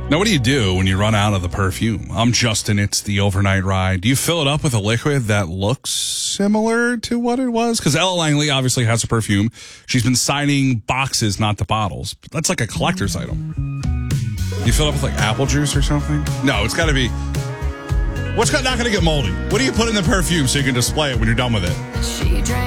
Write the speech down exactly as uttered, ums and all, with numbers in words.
Now, what do you do when you run out of the perfume? I'm Justin. It's the overnight ride. Do you fill it up with a liquid that looks similar to what it was? Because Ella Langley obviously has a perfume. She's been signing boxes, not the bottles. But that's like a collector's item. You fill it up with like apple juice or something? No, it's got to be... What's not going to get moldy? What do you put in the perfume so you can display it when you're done with it? She drank